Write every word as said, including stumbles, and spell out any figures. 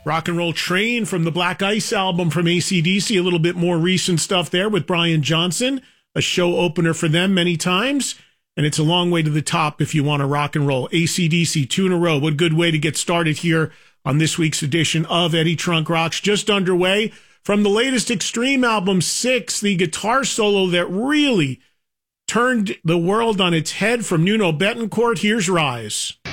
Rock and Roll Train from the Black Ice album from A C D C, a little bit more recent stuff there with Brian Johnson, a show opener for them many times. And it's a long way to the top if you want to rock and roll. A C D C, two in a row. What a good way to get started here on this week's edition of Eddie Trunk Rocks. Just underway from the latest Extreme album, Six, the guitar solo that really turned the world on its head from Nuno Bettencourt. Here's Rise.